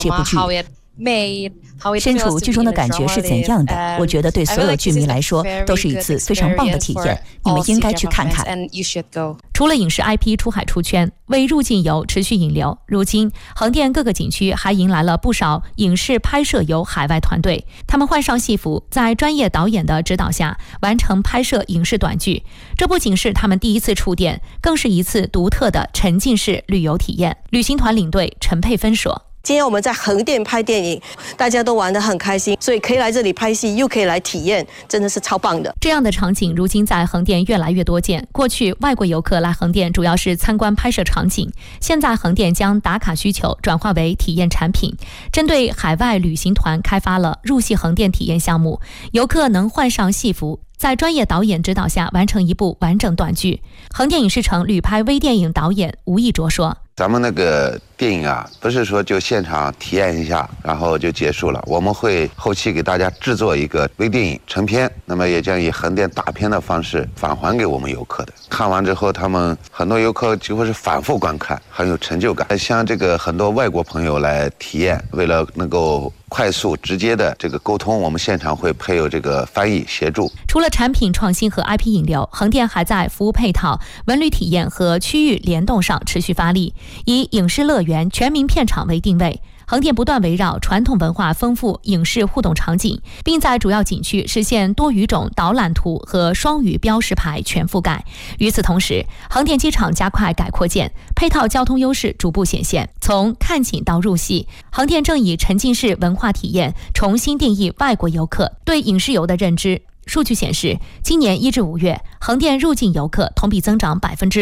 这部剧。身处剧中的感觉是怎样的？我觉得对所有剧迷来说都是一次非常棒的体验，你们应该去看看。 除了影视 IP 出海出圈，为入境游持续引流，如今横店各个景区还迎来了不少影视拍摄游海外团队，他们换上戏服，在专业导演的指导下完成拍摄影视短剧。这不仅是他们第一次触电，更是一次独特的沉浸式旅游体验。旅行团领队陈佩芬说， 今天我们在横店拍电影，大家都玩得很开心，所以可以来这里拍戏，又可以来体验，真的是超棒的。 这样的场景如今在横店越来越多见。过去外国游客来横店主要是参观拍摄场景，现在横店将打卡需求转化为体验产品，针对海外旅行团开发了入戏横店体验项目，游客能换上戏服，在专业导演指导下完成一部完整短剧。横店影视城旅拍微电影导演吴义卓说， 咱们那个电影啊，不是说就现场体验一下然后就结束了，我们会后期给大家制作一个微电影成片，那么也将以横店大片的方式返还给我们游客的。看完之后，他们很多游客几乎是反复观看，很有成就感。像这个很多外国朋友来体验，为了能够快速直接的这个沟通，我们现场会配有这个翻译协助。 除了产品创新和 IP 引流，横店还在服务配套、文旅体验和区域联动上持续发力，以影视乐园、全民片场为定位。横店不断围绕传统文化丰富影视互动场景，并在主要景区实现多语种导览图和双语标识牌全覆盖。与此同时，横店机场加快改扩建，配套交通优势逐步显现。从看景到入戏，横店正以沉浸式文化体验重新定义外国游客对影视游的认知。数据显示，今年1至5月，横店入境游客同比增长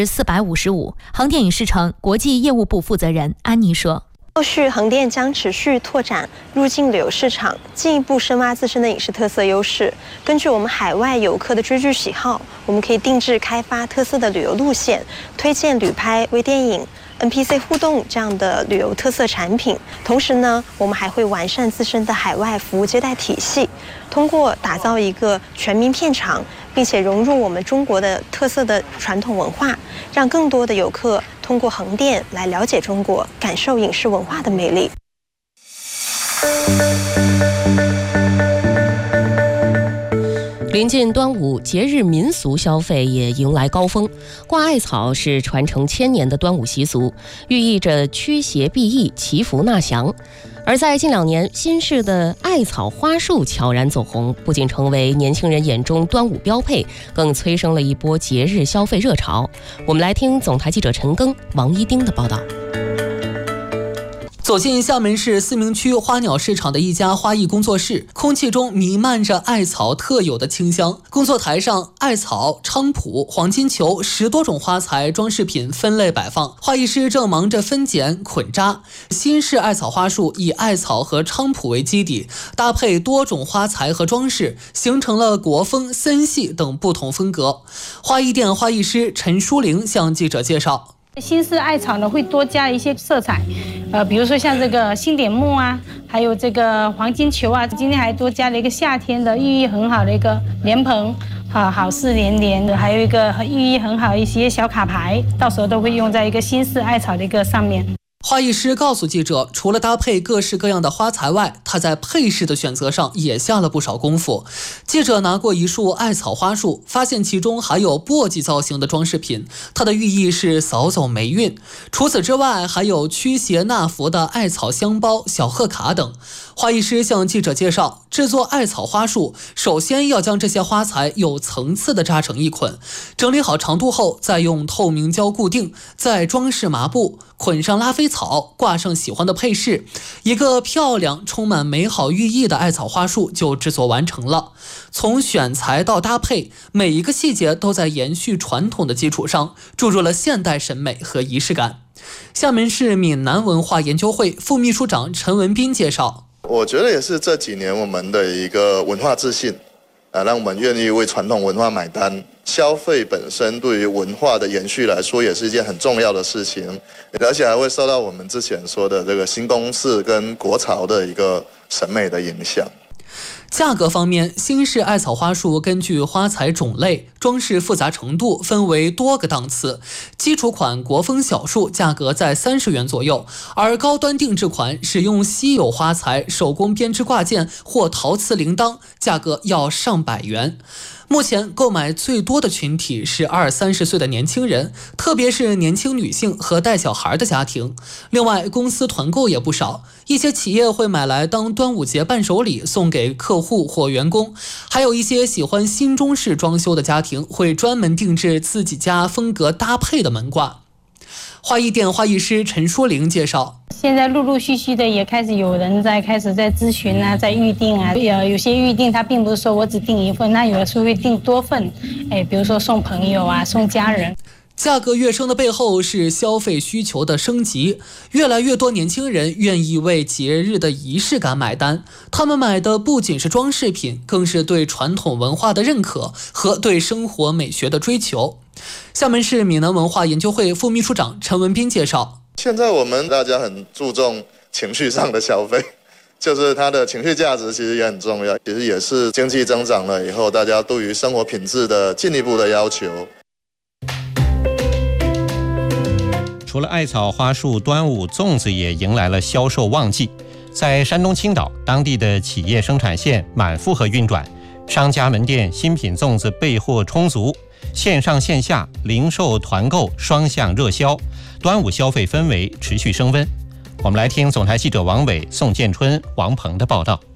455%。横店影视城国际业务部负责人安妮说， 后续横店将持续拓展入境旅游市场，进一步深挖自身的影视特色优势。根据我们海外游客的追剧喜好，我们可以定制开发特色的旅游路线，推荐旅拍、微电影、NPC 互动这样的旅游特色产品。同时呢，我们还会完善自身的海外服务接待体系，通过打造一个全民片场，并且融入我们中国的特色的传统文化，让更多的游客通过横店来了解中国，感受影视文化的魅力。 临近端午节日，民俗消费也迎来高峰。挂艾草是传承千年的端午习俗，寓意着驱邪避疫、祈福纳祥。而在近2年，新式的艾草花束悄然走红，不仅成为年轻人眼中端午标配，更催生了一波节日消费热潮。我们来听总台记者陈庚、王一丁的报道。 走进厦门市思明区花鸟市场的一家花艺工作室，空气中弥漫着艾草特有的清香。工作台上，艾草、菖蒲、黄金球10多种花材装饰品分类摆放，花艺师正忙着分拣捆扎。新式艾草花束以艾草和菖蒲为基底，搭配多种花材和装饰，形成了国风、森系等不同风格。花艺店花艺师陈淑玲向记者介绍， 新式艾草呢会多加一些色彩，比如说像这个星点木啊，还有这个黄金球啊，今天还多加了一个夏天的寓意很好的一个莲蓬，好事连连的，还有一个寓意很好一些小卡牌，到时候都会用在一个新式艾草的一个上面。 花艺师告诉记者，除了搭配各式各样的花材外，他在配饰的选择上也下了不少功夫。记者拿过一束艾草花束，发现其中还有簸箕造型的装饰品，它的寓意是扫走霉运。除此之外，还有驱邪纳福的艾草香包、小贺卡等。花艺师向记者介绍，制作艾草花束，首先要将这些花材有层次地扎成一捆，整理好长度后，再用透明胶固定，再装饰麻布，捆上拉菲草，挂上喜欢的配饰，一个漂亮、充满美好寓意的艾草花束就制作完成了。从选材到搭配，每一个细节都在延续传统的基础上，注入了现代审美和仪式感。厦门市闽南文化研究会副秘书长陈文斌介绍， 我觉得也是这几年我们的一个文化自信，让我们愿意为传统文化买单。消费本身对于文化的延续来说也是一件很重要的事情，而且还会受到我们之前说的这个新公式跟国潮的一个审美的影响。 价格方面，新式艾草花束根据花材种类、装饰复杂程度分为多个档次。基础款国风小树价格在30元左右，而高端定制款使用稀有花材、手工编织挂件或陶瓷铃铛，价格要上百元。目前购买最多的群体是20-30岁的年轻人，特别是年轻女性和带小孩的家庭。另外，公司团购也不少，一些企业会买来当端午节伴手礼送给客户或员工，还有一些喜欢新中式装修的家庭会专门定制自己家风格搭配的门挂。花艺店花艺师陈淑玲介绍， 现在陆陆续续的也开始有人开始在咨询啊，在预定啊，有些预定它并不是说我只订一份，那有的时候会订多份，比如说送朋友啊，送家人。 价格跃升的背后是消费需求的升级，越来越多年轻人愿意为节日的仪式感买单。他们买的不仅是装饰品，更是对传统文化的认可和对生活美学的追求。厦门市闽南文化研究会副秘书长陈文斌介绍， 现在我们大家很注重情绪上的消费，就是它的情绪价值其实也很重要，其实也是经济增长了以后大家对于生活品质的进一步的要求。 除了艾草花束，端午粽子也迎来了销售旺季。在山东青岛，当地的企业生产线满负荷运转，商家门店新品粽子备货充足，线上线下零售团购双向热销，端午消费氛围持续升温。我们来听总台记者王伟、宋建春、王鹏的报道。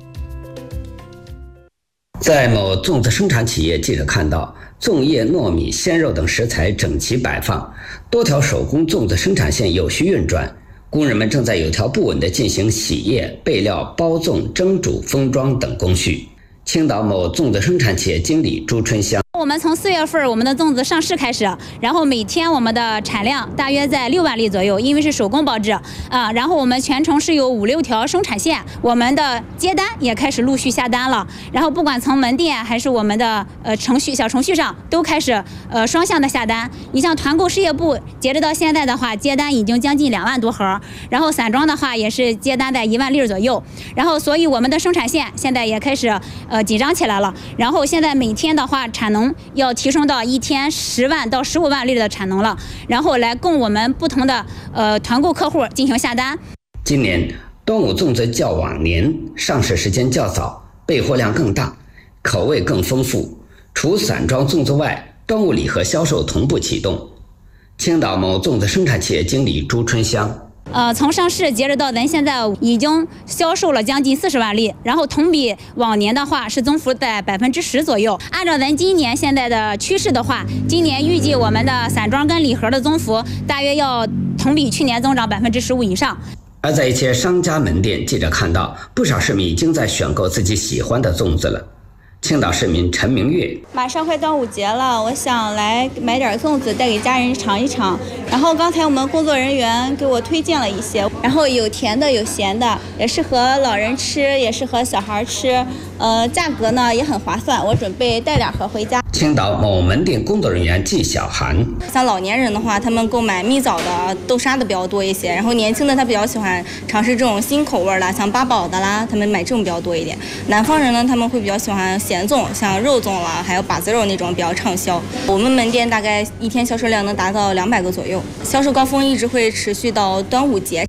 在某粽子生产企业，记者看到粽叶、糯米、鲜肉等食材整齐摆放，多条手工粽子生产线有序运转，工人们正在有条不紊地进行洗叶、备料、包粽、蒸煮、封装等工序。青岛某粽子生产企业经理朱春香， 我们从4月份我们的粽子上市开始，然后每天我们的产量大约在6万粒左右，因为是手工包制然后我们全程是有5-6条生产线，我们的接单也开始陆续下单了，然后不管从门店还是我们的小程序上都开始双向的下单。你像团购事业部截止到现在的话，接单已经将近2万多盒，然后散装的话也是接单在1万粒左右，然后所以我们的生产线现在也开始紧张起来了，然后现在每天的话产能要提升到1天10万到15万粒的产能了，然后来供我们不同的团购客户进行下单。 今年端午粽子较往年上市时间较早，备货量更大，口味更丰富。除散装粽子外，端午礼盒销售同步启动。青岛某粽子生产企业经理朱春香， 从上市截止到咱现在已经销售了将近40万粒，然后同比往年的话是增幅在10%左右。按照咱今年现在的趋势的话，今年预计我们的散装跟礼盒的增幅大约要同比去年增长15%以上。 而在一些商家门店，记者看到不少市民已经在选购自己喜欢的粽子了。青岛市民陈明月， 马上快端午节了，我想来买点粽子带给家人尝一尝。然后刚才我们工作人员给我推荐了一些，然后有甜的有咸的，也适合老人吃，也适合小孩吃。价格呢也很划算，我准备带2盒回家。 青岛某门店工作人员纪晓涵， 像老年人的话，他们购买蜜枣的、豆沙的比较多一些，然后年轻的他比较喜欢尝试这种新口味的，像八宝的啦，他们买这种比较多一点。南方人呢，他们会比较喜欢咸粽，像肉粽啦，还有把子肉那种比较畅销。我们门店大概1天销售量能达到200个左右，销售高峰一直会持续到端午节。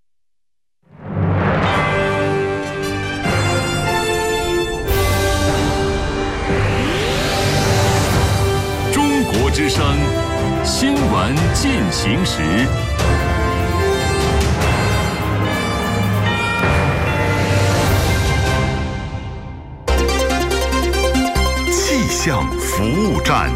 中国之声新闻进行时。气象服务站。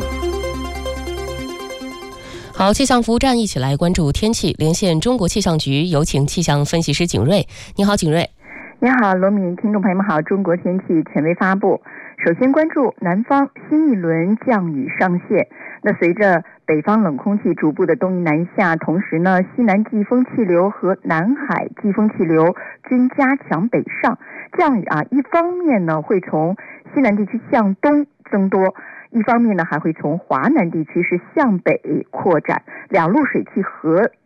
好，气象服务站一起来关注天气，连线中国气象局，有请气象分析师景瑞。你好，景瑞。 你好，罗敏，听众朋友们好。中国天气权威发布，首先关注南方新一轮降雨上线。那随着北方冷空气逐步的东移南下，同时呢，西南季风气流和南海季风气流均加强北上，降雨一方面呢会从西南地区向东增多，一方面呢还会从华南地区是向北扩展，两路水汽合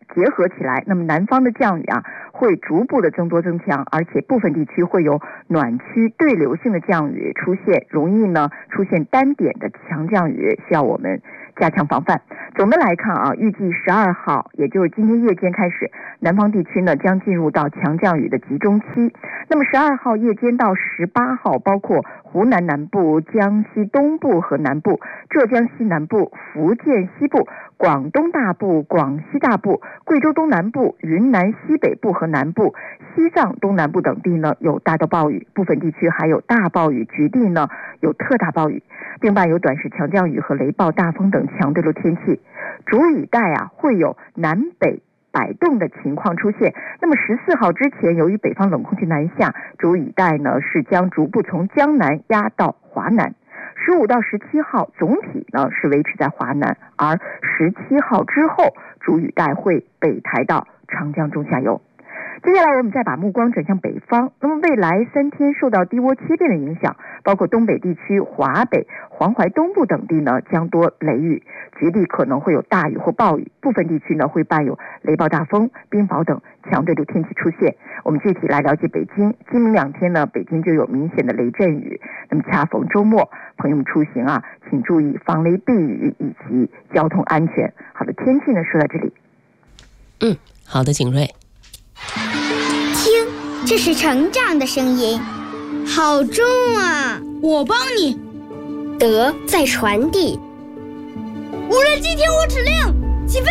结合起来，那么南方的降雨啊会逐步的增多增强，而且部分地区会有暖区对流性的降雨出现，容易呢出现单点的强降雨，需要我们加强防范。总的来看啊，预计12号，也就是今天夜间开始，南方地区呢将进入到强降雨的集中期。那么12号夜间到18号，包括湖南南部、江西东部和南部、浙江西南部、福建西部、广东大部、广西大部、贵州东南部、云南西北部和南部、西藏东南部等地呢有大到暴雨，部分地区还有大暴雨，局地呢有特大暴雨，并伴有短时强降雨和雷暴、大风等强对流天气。主雨带啊会有南北摆动的情况出现。那么14号之前，由于北方冷空气南下，主雨带呢是将逐步从江南压到华南。15到17号总体呢是维持在华南，而17号之后，主雨带会北抬到长江中下游。接下来我们再把目光转向北方，那么未来3天受到低涡切变的影响，包括东北地区、华北、黄淮东部等地呢将多雷雨，局地可能会有大雨或暴雨，部分地区呢会伴有雷暴大风、冰雹等强对流天气出现。我们具体来了解北京，今明2天呢，北京就有明显的雷阵雨。那么恰逢周末，朋友们出行啊，请注意防雷避雨以及交通安全。好的，天气呢说到这里。 好的，景瑞。 听，这是成长的声音，好重啊！ 我帮你。 德在传递。 无人机听我指令，起飞！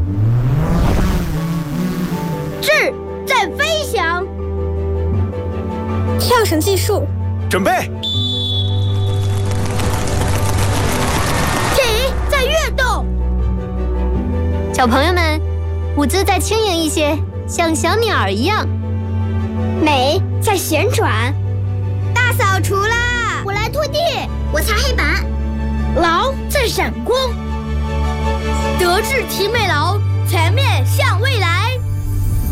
智在飞翔。 跳绳技术， 准备。 体在跃动。 小朋友们，舞姿再轻盈一些，像小鸟一样。 美在旋转。 大扫除啦！ 我来拖地， 我擦黑板。 劳在闪光。 德智体美劳，全面向未来。